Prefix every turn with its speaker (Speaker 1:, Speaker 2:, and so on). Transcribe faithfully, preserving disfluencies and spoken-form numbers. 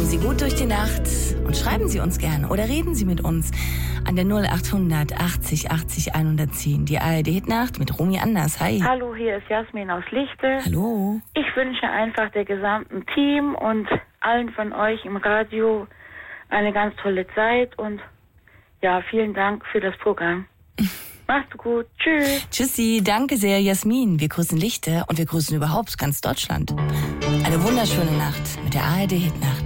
Speaker 1: Kommen Sie gut durch die Nacht und schreiben Sie uns gerne oder reden Sie mit uns an der null achthundert achtzig achtzig hundertzehn. Die A R D-Hitnacht mit Romy Anders. Hi.
Speaker 2: Hallo, hier ist Jasmin aus Lichte.
Speaker 1: Hallo.
Speaker 2: Ich wünsche einfach der gesamten Team und allen von euch im Radio eine ganz tolle Zeit und ja, vielen Dank für das Programm. Macht's gut. Tschüss.
Speaker 1: Tschüssi. Danke sehr, Jasmin. Wir grüßen Lichte und wir grüßen überhaupt ganz Deutschland. Eine wunderschöne Nacht mit der A R D-Hitnacht.